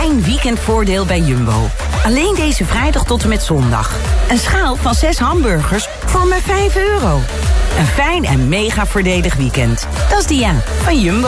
fijn weekendvoordeel bij Jumbo. Alleen deze vrijdag tot en met zondag. Een schaal van 6 hamburgers voor maar €5. Een fijn en mega voordelig weekend. Dat is Dia van Jumbo.